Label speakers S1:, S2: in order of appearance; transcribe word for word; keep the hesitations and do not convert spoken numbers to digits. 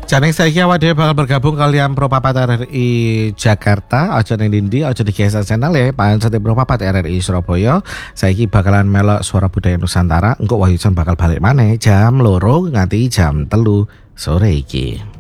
S1: Janeng saiki awak dhewe bakal bergabung kalian Pro Papat R R I Jakarta, aja ning ndi, aja di G S S Channel ya, Pak Sate Pro Papat R R I Surabaya. Saiki bakalan melok suara budaya Nusantara, engko Wahyujan bakal balik maneh jam loro nganti jam telu sore iki.